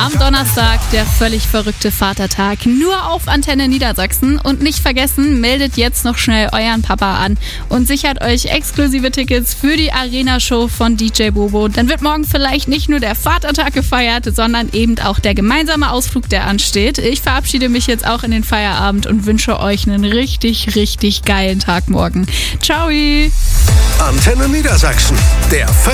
Am Donnerstag der völlig verrückte Vatertag. Nur auf Antenne Niedersachsen. Und nicht vergessen, meldet jetzt noch schnell euren Papa an und sichert euch exklusive Tickets für die Arena-Show von DJ Bobo. Dann wird morgen vielleicht nicht nur der Vatertag gefeiert, sondern eben auch der gemeinsame Ausflug, der ansteht. Ich verabschiede mich jetzt auch in den Feierabend und wünsche euch einen richtig, richtig geilen Tag morgen. Ciao! Antenne Niedersachsen, der